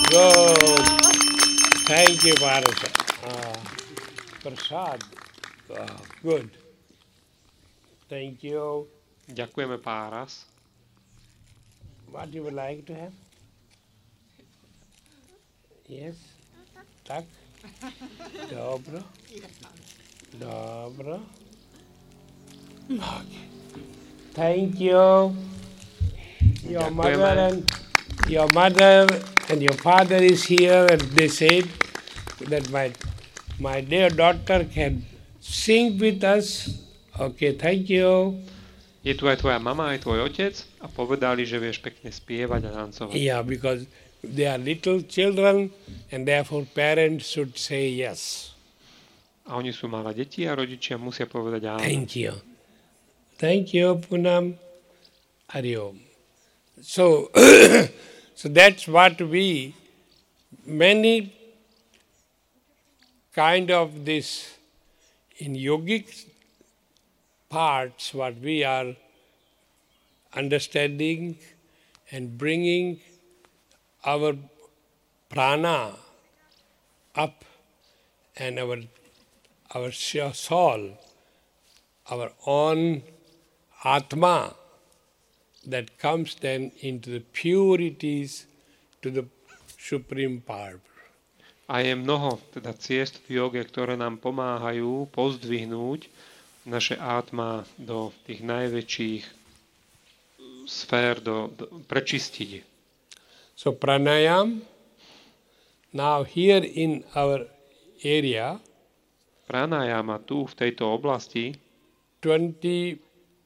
Good. Thank you, Parasa. Prasad. Good. Thank you. Ďakujeme Páras. What you would like to have? Yes? Tak? Dobro. Dobro. Okay. Thank you. Your mother and your father is here, and they said that my dear daughter can sing with us. Okay, thank you. Je tu aj tvoja mama, aj tvoj otec a povedali, že vieš pekne spievať a tancovať. Yeah, because they are little children and therefore parents should say yes. A oni sú malé deti a rodičia musia povedať áno. Thank you. Thank you, Punam. Hari Om. So, so that's what many kind of this, in yogic parts, what we are understanding and bringing our prana up and our soul, our own Atma, that comes then into the purities to the Supreme Power. A je mnoho teda ciest v joge, ktoré nám pomáhajú pozdvihnúť naše átma do tých najväčších sfér, prečistiť. So pranayam, now here in our area, pranayama tu v tejto oblasti 24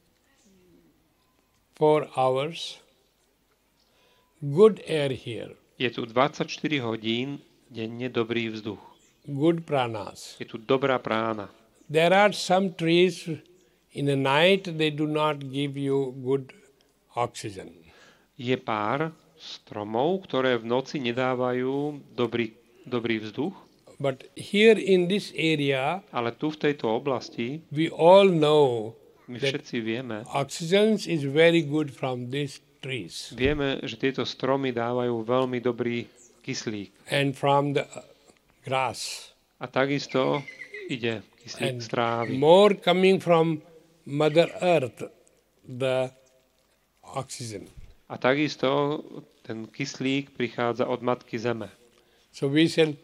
hours, good air here. Je tu 24 hodín denne dobrý vzduch. Good pranas. Je tu dobrá prána. There are some trees in the night they do not give you good oxygen. Je pár stromov, ktoré v noci nedávajú dobrý vzduch. But here in this area, ale tu v tejto oblasti we all know my všetci vieme, oxygen is very good from these trees. Vieme, že tieto stromy dávajú veľmi dobrý kyslík. And from the grass. A takisto ide kyslík z trávy. More coming from Mother Earth, the oxygen. A takisto ten kyslík prichádza od Matky Zeme. So we shall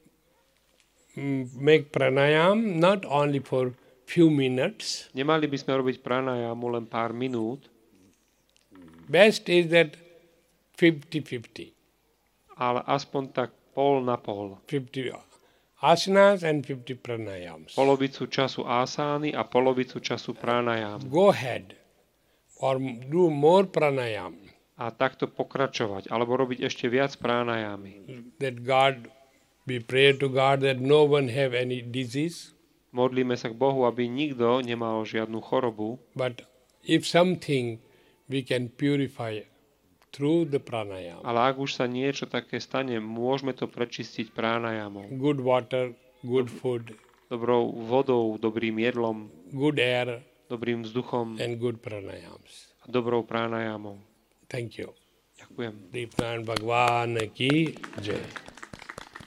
make pranayam not only for few minutes. Nemali by sme robiť pranayamu len pár minút. Best is that 50-50. Ale aspoň tak pol na pol. 50 asanas and 50 pranayams. Polovicu času asány a polovicu času pranayam. Go ahead or do more pranayam. A takto pokračovať, alebo robiť ešte viac pranayamy. That God, we pray to God that no one have any disease. Modlíme sa k Bohu, aby nikto nemal žiadnu chorobu. But if something we can purify through the pranayam. Ale ak už sa niečo také stane, môžeme to prečistiť pranayamom. Good water, good food. Dobrou vodou, dobrým jedlom. Good air. Dobrým vzduchom. And good pranayams. A dobrou pranayamom. Thank you. Ďakujem. Deepnand Bhagwan ki jai.